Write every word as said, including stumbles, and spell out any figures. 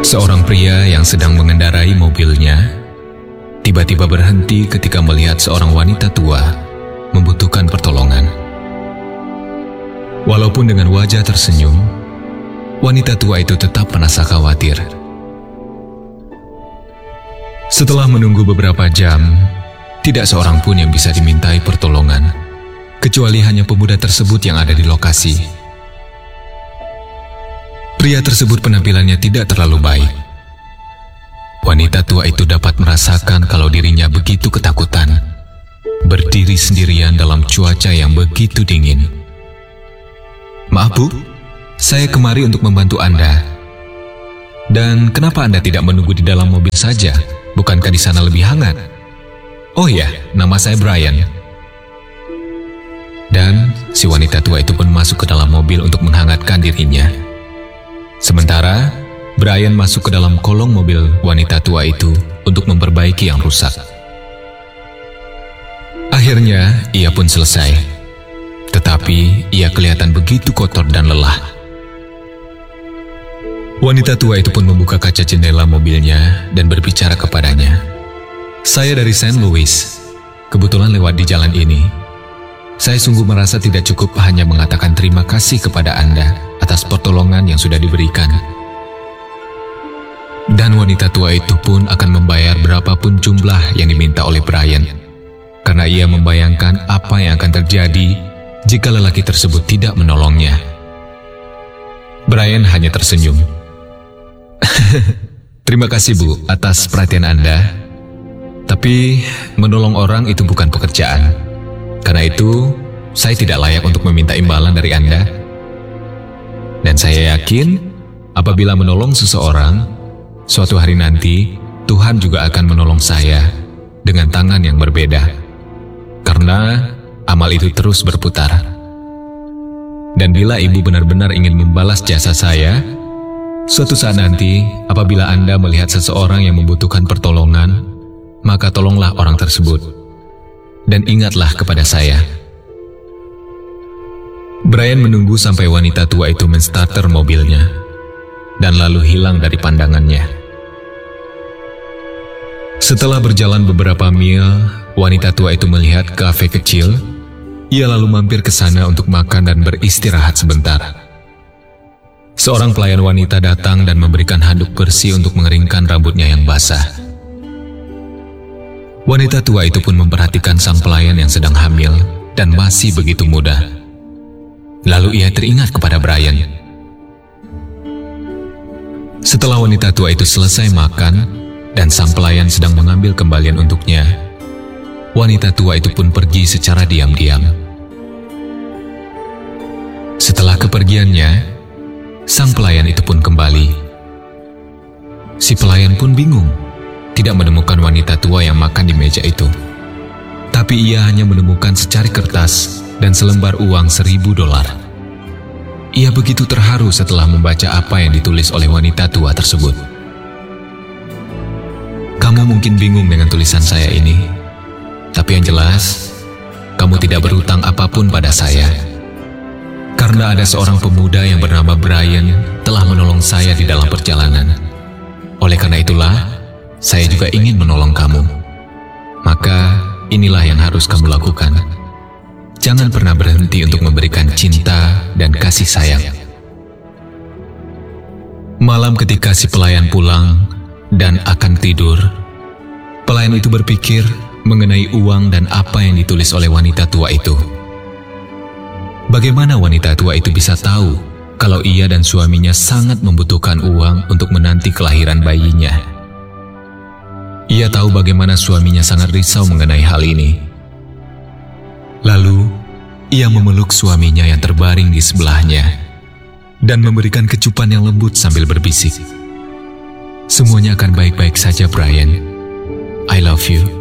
Seorang pria yang sedang mengendarai mobilnya tiba-tiba berhenti ketika melihat seorang wanita tua membutuhkan pertolongan. Walaupun dengan wajah tersenyum, wanita tua itu tetap merasa khawatir. Setelah menunggu beberapa jam, tidak seorang pun yang bisa dimintai pertolongan, kecuali hanya pemuda tersebut yang ada di lokasi. Pria tersebut penampilannya tidak terlalu baik. Wanita tua itu dapat merasakan kalau dirinya begitu ketakutan, berdiri sendirian dalam cuaca yang begitu dingin. "Maaf Bu, saya kemari untuk membantu Anda. Dan kenapa Anda tidak menunggu di dalam mobil saja? Bukankah di sana lebih hangat?" "Oh ya, nama saya Brian." Dan si wanita tua itu pun masuk ke dalam mobil untuk menghangatkan dirinya. Sementara Brian masuk ke dalam kolong mobil wanita tua itu untuk memperbaiki yang rusak. Akhirnya ia pun selesai, tetapi ia kelihatan begitu kotor dan lelah. Wanita tua itu pun membuka kaca jendela mobilnya dan berbicara kepadanya. "Saya dari Saint Louis, kebetulan lewat di jalan ini. Saya sungguh merasa tidak cukup hanya mengatakan terima kasih kepada Anda atas pertolongan yang sudah diberikan." Dan wanita tua itu pun akan membayar berapapun jumlah yang diminta oleh Brian, karena ia membayangkan apa yang akan terjadi jika lelaki tersebut tidak menolongnya. Brian hanya tersenyum. "Terima kasih Bu atas perhatian Anda, tapi menolong orang itu bukan pekerjaan. Karena itu, saya tidak layak untuk meminta imbalan dari Anda. Dan saya yakin, apabila menolong seseorang, suatu hari nanti, Tuhan juga akan menolong saya dengan tangan yang berbeda. Karena amal itu terus berputar. Dan bila Ibu benar-benar ingin membalas jasa saya, suatu saat nanti, apabila Anda melihat seseorang yang membutuhkan pertolongan, maka tolonglah orang tersebut. Dan ingatlah kepada saya." Brian menunggu sampai wanita tua itu menstarter mobilnya, dan lalu hilang dari pandangannya. Setelah berjalan beberapa mil, wanita tua itu melihat kafe kecil. Ia lalu mampir ke sana untuk makan dan beristirahat sebentar. Seorang pelayan wanita datang dan memberikan handuk bersih untuk mengeringkan rambutnya yang basah. Wanita tua itu pun memperhatikan sang pelayan yang sedang hamil dan masih begitu muda. Lalu ia teringat kepada Brian. Setelah wanita tua itu selesai makan dan sang pelayan sedang mengambil kembalian untuknya, wanita tua itu pun pergi secara diam-diam. Setelah kepergiannya, sang pelayan itu pun kembali. Si pelayan pun bingung, tidak menemukan wanita tua yang makan di meja itu. Tapi ia hanya menemukan secari kertas dan selembar uang seribu dolar. Ia begitu terharu setelah membaca apa yang ditulis oleh wanita tua tersebut. "Kamu mungkin bingung dengan tulisan saya ini, tapi yang jelas, kamu tidak berhutang apapun pada saya. Karena ada seorang pemuda yang bernama Brian telah menolong saya di dalam perjalanan. Oleh karena itulah, saya juga ingin menolong kamu. Maka, inilah yang harus kamu lakukan. Jangan pernah berhenti untuk memberikan cinta dan kasih sayang." Malam ketika si pelayan pulang dan akan tidur, pelayan itu berpikir mengenai uang dan apa yang ditulis oleh wanita tua itu. Bagaimana wanita tua itu bisa tahu kalau ia dan suaminya sangat membutuhkan uang untuk menanti kelahiran bayinya? Ia tahu bagaimana suaminya sangat risau mengenai hal ini. Lalu, ia memeluk suaminya yang terbaring di sebelahnya dan memberikan kecupan yang lembut sambil berbisik, "Semuanya akan baik-baik saja, Brian. I love you."